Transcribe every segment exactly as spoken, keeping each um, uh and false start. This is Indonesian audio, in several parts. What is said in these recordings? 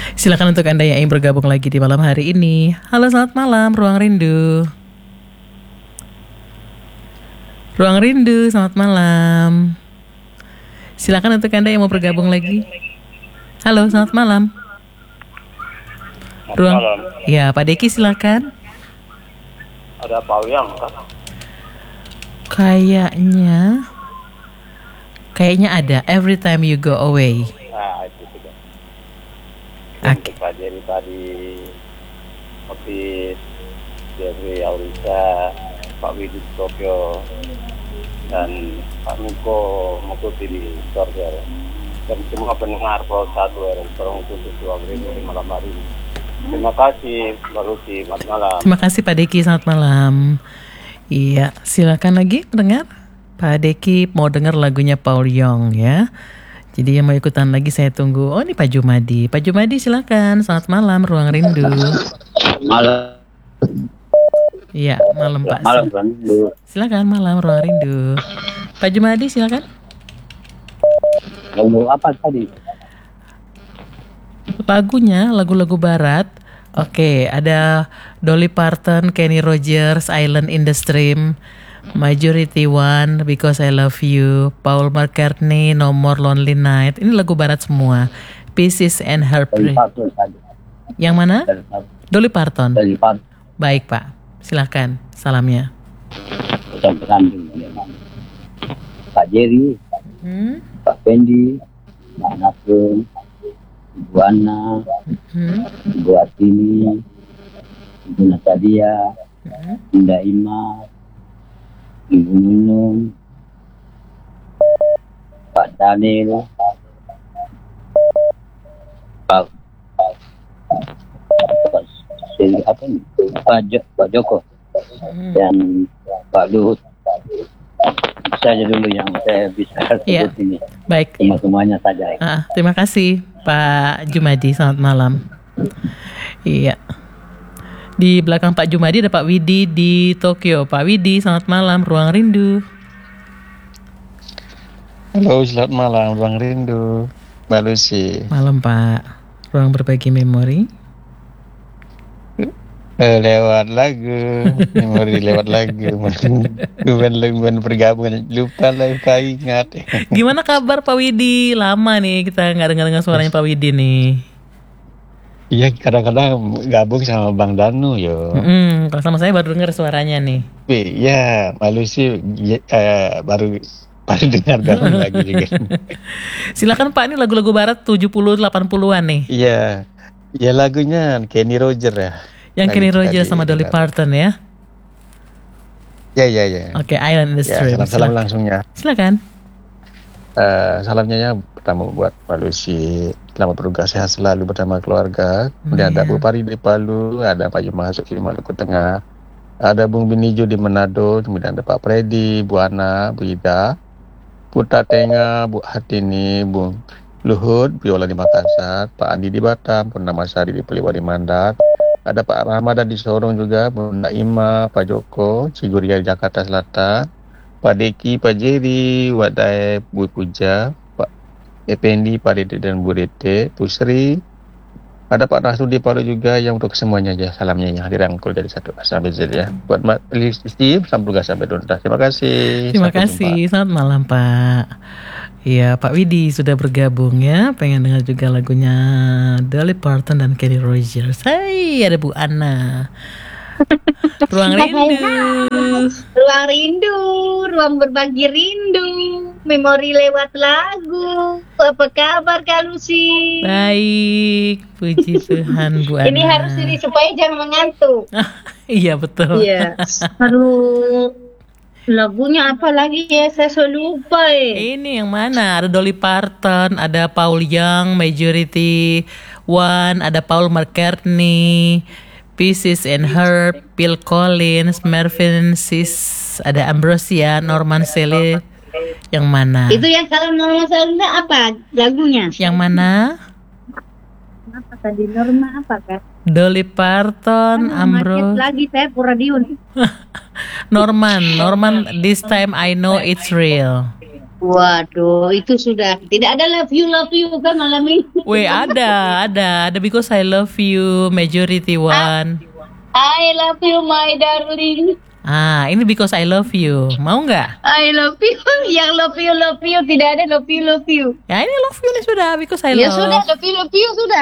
Silakan untuk Anda yang ingin bergabung lagi di malam hari ini. Halo, selamat malam, Ruang Rindu. Ruang Rindu, selamat malam. Silakan untuk Anda yang mau bergabung lagi. Halo, selamat malam. Ruang. Malam. Ya, Pak Deki silakan. Ada Pak Uyang kan? Kayaknya Kayaknya ada. Every time you go away. Nah, itu juga. Oke. Untuk Pak Jerry tadi, Office, Jeffrey Aurisa, Pak Widi Tokyo, dan Pak Nuko Mokuti di Sorger. Dan semua pendengar Pro satu dan Pro khusus dua ribu di malam hari ini. Terima kasih, Mbak Ruti. Selamat malam. Terima kasih Pak Deki, selamat malam. Iya, silakan lagi pendengar. Pak Deki mau dengar lagunya Paul Young ya. Jadi yang mau ikutan lagi saya tunggu. Oh, ini Pak Jumadi. Pak Jumadi silakan. Selamat malam, Ruang Rindu. Malam. Iya, malam Pak. Malam Rindu. Silakan malam Ruang Rindu. Pak Jumadi silakan. Lagu apa tadi? Lagunya lagu-lagu barat. Oke, ada Dolly Parton, Kenny Rogers, Island in the Stream, Majority One, Because I Love You, Paul McCartney, No More Lonely Night. Ini lagu barat semua. Pieces and Heartbreak. Yang mana? Dolly Parton. Dolly Parton. Baik Pak, silakan salamnya. Pak Jerry, Hmm? Pak Fendi, Pak Nasrul, Ibu Ana, Hmm? Ibu Atini, Ibu Natalia, Hmm? Indah Ima, Ibu Nunung, Pak Daniel, Pak Pak Sel- apa nih? Pak, Jo, Pak Joko Hmm. dan Pak Luhut. Saja dulu yang saya bisa Iya. sebut ini. Baik. Semua semuanya saja. Ah, terima kasih Pak Jumadi, selamat malam. Iya. Di belakang Pak Jumadi ada Pak Widi di Tokyo. Pak Widi, selamat malam, Ruang Rindu. Halo, selamat malam, Ruang Rindu. Mbak Lucy. Malam Pak. Ruang berbagi memori. Eh, lewat lagu, memori lewat lagu. Bukan bukan bergabung, lupa lah, lupa ingat. Gimana kabar Pak Widi? Lama nih kita nggak dengar-dengar suaranya Pak Widi nih. Iya, kadang-kadang gabung sama Bang Danu yo. Mm-mm, kalau sama saya baru dengar suaranya nih. Iya, Mbak Lucy ya, eh, baru baru dengar gabung lagi juga. Silakan Pak, ini lagu-lagu barat tujuh puluh delapan puluhan nih. Iya, ya lagunya Kenny Roger ya. Yang Kenny Lagu Rogers tadi, sama Dolly dengar. Parton ya. Ya, ya, ya. Oke, Island in the Ya, Stream. salam-salam Silakan. langsungnya. Silakan. Eh, salamnya ya pertama buat Pak Lucy, selamat bertugas sehat selalu bersama keluarga. Kemudian ada Iya. Bu Pari di Palu, ada Pak Yuma Hasuki di Maluku Tengah, ada Bung Binijo di Manado, kemudian ada Pak Freddy, Bu Ana, Bu Ida, Putra Tenga, Bu Hatini, Bung Luhut, Biola di Makassar, Pak Andi di Batam, Purnama Sari di Peliwadi Mandar, ada Pak Ramadan di Sorong juga, Bu Naima, Pak Joko, Ciguria di Jakarta Selatan, Pak Deki, Pak Jerry, Wadai, Bu Puja, Pak Effendi, Pak Dede dan Bu Dete, Bu Sri, ada Pak Nasrul di Palu juga, yang untuk semuanya aja salamnya yang dirangkul dari satu sampai Z ya. Buat Mbak Listi, sampai sampai tuntas. Terima kasih. Terima Sampai kasih. jumpa. Selamat malam Pak. Iya, Pak Widi sudah bergabung ya. Pengen dengar juga lagunya Dolly Parton dan Kenny Rogers. Hai, ada Bu Ana. Ruang Rindu. Ruang rindu, ruang berbagi rindu, memori lewat lagu. Apa kabar Kak Lucy? Baik, puji Tuhan Bu Ana. Ini harus ini supaya jangan mengantuk. Iya betul. Iya. Aduh, lagunya apa lagi ya? Saya selalu lupa eh. Ini yang mana? Ada Dolly Parton, ada Paul Young, Majority One, ada Paul McCartney, Pieces and Herb, Phil Collins, Mervyn Sis, ada Ambrosia, Norman Selly. Yang mana? Itu yang kalau Norma Selena apa lagunya? Yang mana? Apa tadi Norma apa kan? Dolly Parton, Ambro, Lagi saya pura diun. Norman, Norman. This time I know it's real. Waduh, itu sudah tidak ada love you love you kan malam ini. Weh, ada, ada, ada because I love you, majority one. I love you my darling. Ah, ini because I love you. Mau nggak? I love you. Yang love you love you tidak ada love you love you. Ya ini love you nih sudah because I Ya love. sudah love you love you sudah.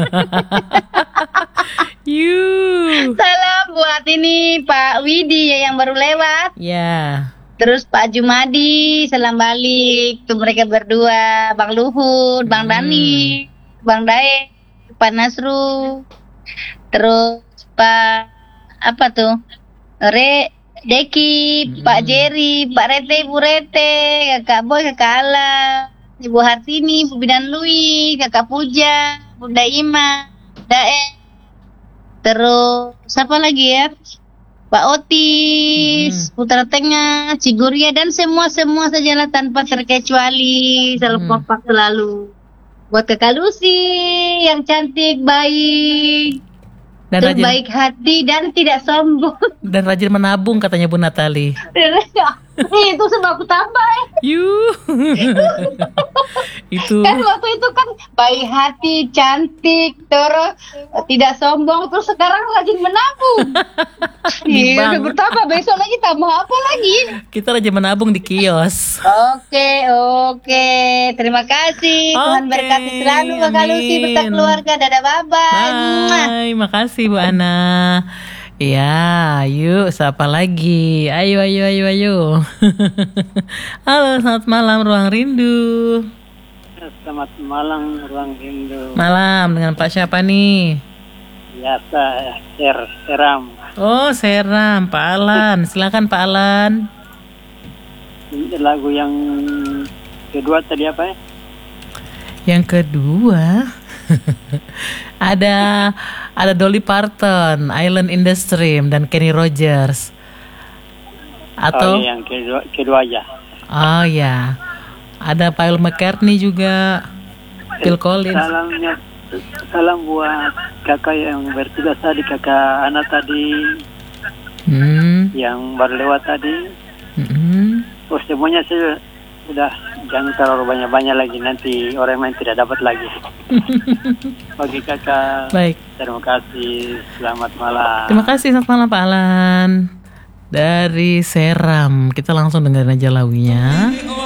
You. Salam buat ini Pak Widi ya, yang baru lewat. Ya. Terus Pak Jumadi, salam balik tuh mereka berdua, Bang Luhut, Bang Hmm. Dani, Bang Dae, Pak Nasru, terus Pak apa tuh, Re, Deki, Pak Jerry, Pak Rete, Ibu Rete, Kakak Boy, Kakak Ala, Ibu Hartini, Bu Bidan Lui, Kakak Puja, Bunda Ima, Dae, terus siapa lagi ya? Pak Otis, Putra Tengah, Ciguria, dan semua-semua sajalah tanpa terkecuali. Selalu Hmm. kompak selalu. Buat Kakak Lucy yang cantik, baik, Dan rajin, terbaik hati, dan tidak sombong. dan rajin menabung katanya Bu Natali. Itu sebab aku tambah ya. You. Itu. Kan waktu itu kan baik hati, cantik, terus tidak sombong, terus sekarang rajin menabung. Di Iya, bank. bertambah, besok lagi tambah apa lagi? Kita rajin menabung di kios. Oke, oke. Terima kasih. Tuhan Oke, berkati selalu Kakak Lucy beserta amin. keluarga. Dadah, bye-bye. Muah. Bye, makasih Bu Ana. Ya, yuk, siapa lagi? Ayo, ayo, ayo, ayo. Halo, selamat malam Ruang Rindu. Selamat malam Ruang Rindu. Malam, dengan Pak siapa nih? Biasa Ser Seram. Oh, Seram, Pak Alan. Silakan Pak Alan. Lagu yang kedua tadi apa ya? Yang kedua ada ada Dolly Parton, Island in the Stream, dan Kenny Rogers. Atau Oh, yang kedua, kedua aja. oh ya, ada Paul McCartney juga, Phil Collins. Salamnya, salam buat kakak yang bertugas tadi, kakak Ana tadi, Hmm, yang baru lewat tadi. hmm. Oh, semuanya saya sudah, jangan terlalu banyak-banyak lagi, nanti orang lain tidak dapat lagi. Bagi kakak, Baik, terima kasih, selamat malam. terima kasih, selamat malam Pak Alan. Dari Seram, kita langsung dengerin aja lagunya.